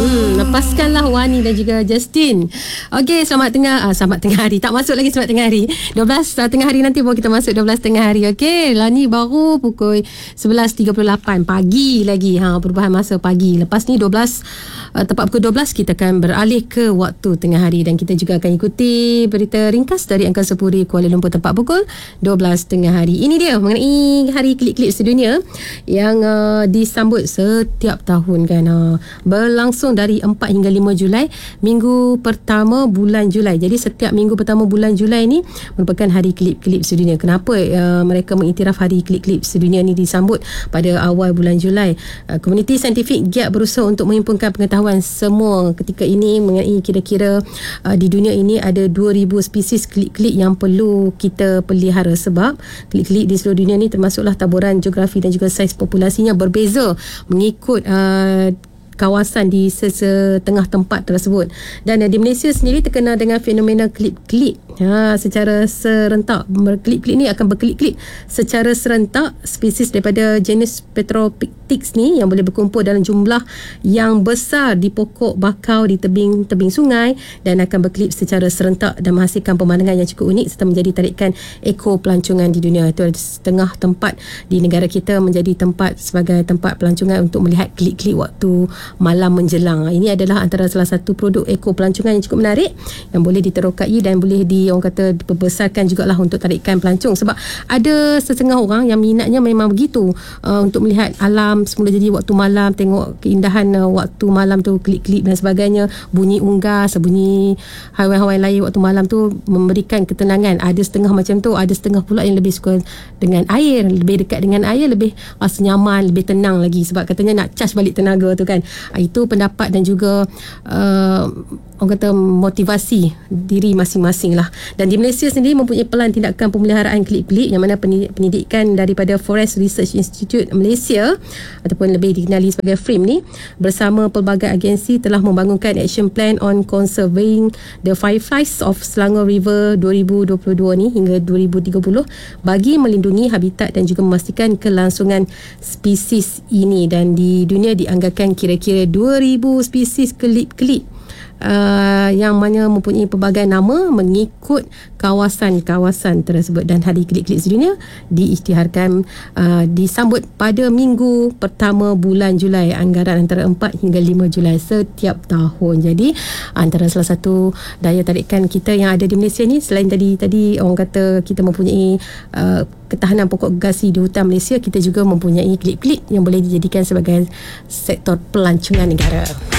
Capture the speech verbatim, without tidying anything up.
Hmm, lepaskanlah Wani dan juga Justin. Okey, selamat tengah ah, selamat tengah hari. Tak masuk lagi selamat tengah hari. dua belas uh, tengah hari nanti baru kita masuk dua belas tengah hari. Okey, lah ni baru pukul sebelas tiga puluh lapan pagi lagi. Ha, perubahan masa pagi. Lepas ni dua belas uh, tepat pukul dua belas kita akan beralih ke waktu tengah hari dan kita juga akan ikuti berita ringkas dari Angkasa Puri Kuala Lumpur tepat pukul dua belas tengah hari. Ini dia mengenai hari klip-klip sedunia yang uh, disambut setiap tahun kan. Uh, berlangsung dari empat hingga lima Julai, minggu pertama bulan Julai. Jadi setiap minggu pertama bulan Julai ni merupakan hari klip-klip sedunia. Kenapa uh, mereka mengiktiraf hari klip-klip sedunia ni disambut pada awal bulan Julai? Uh, komuniti saintifik giat berusaha untuk menghimpunkan pengetahuan semua ketika ini mengenai kira-kira uh, di dunia ini ada dua ribu spesies klip-klip yang perlu kita pelihara, sebab klip-klip di seluruh dunia ni termasuklah taburan geografi dan juga saiz populasinya berbeza mengikut uh, kawasan di setengah tempat tersebut. Dan uh, di Malaysia sendiri terkenal dengan fenomena klip-klip ha, secara serentak. Klip-klip ni akan berklip-klip secara serentak spesies daripada jenis Petropictics ni yang boleh berkumpul dalam jumlah yang besar di pokok bakau di tebing-tebing sungai dan akan berklip secara serentak dan menghasilkan pemandangan yang cukup unik serta menjadi tarikan eko pelancongan di dunia. Itu setengah tempat di negara kita menjadi tempat sebagai tempat pelancongan untuk melihat klip-klip waktu malam menjelang. Ini adalah antara salah satu produk eko pelancongan yang cukup menarik yang boleh diterokai dan boleh di orang kata diperbesarkan jugalah untuk tarikan pelancong, sebab ada setengah orang yang minatnya memang begitu uh, untuk melihat alam semula jadi waktu malam, tengok keindahan uh, waktu malam tu, klip-klip dan sebagainya, bunyi unggas, bunyi haiwan-haiwan lain waktu malam tu memberikan ketenangan. Ada setengah macam tu, ada setengah pula yang lebih suka dengan air, lebih dekat dengan air, lebih rasa nyaman, lebih tenang lagi sebab katanya nak charge balik tenaga tu kan. Itu pendapat dan juga uh, orang kata motivasi diri masing-masing lah. Dan di Malaysia sendiri mempunyai pelan tindakan pemeliharaan klip-klip yang mana pendidikan daripada Forest Research Institute Malaysia ataupun lebih dikenali sebagai F R I M ni bersama pelbagai agensi telah membangunkan Action Plan on Conserving the Fireflies of Selangor River dua ribu dua puluh dua ni hingga dua ribu tiga puluh bagi melindungi habitat dan juga memastikan kelangsungan spesies ini. Dan di dunia dianggarkan kira-kira dua ribu spesies klip-klip Uh, yang mana mempunyai pelbagai nama mengikut kawasan-kawasan tersebut. Dan hari klip-klip sedunia diisytiharkan uh, disambut pada minggu pertama bulan Julai, anggaran antara empat hingga lima Julai setiap tahun. Jadi antara salah satu daya tarikan kita yang ada di Malaysia ni, selain tadi tadi orang kata kita mempunyai uh, ketahanan pokok gergasi di hutan Malaysia, kita juga mempunyai klip-klip yang boleh dijadikan sebagai sektor pelancongan negara.